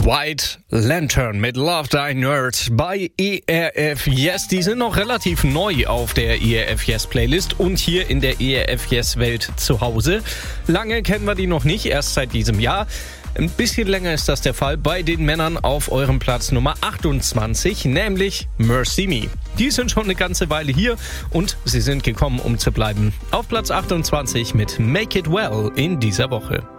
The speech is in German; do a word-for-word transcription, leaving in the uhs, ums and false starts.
White Lantern mit Love Die Nerd bei E R F Yes. Die sind noch relativ neu auf der E R F Yes Playlist und hier in der E R F Yes Welt zu Hause. Lange kennen wir die noch nicht, erst seit diesem Jahr. Ein bisschen länger ist das der Fall bei den Männern auf eurem Platz Nummer achtundzwanzig, nämlich Mercy Me. Die sind schon eine ganze Weile hier und sie sind gekommen, um zu bleiben. Auf Platz achtundzwanzig mit Make It Well in dieser Woche.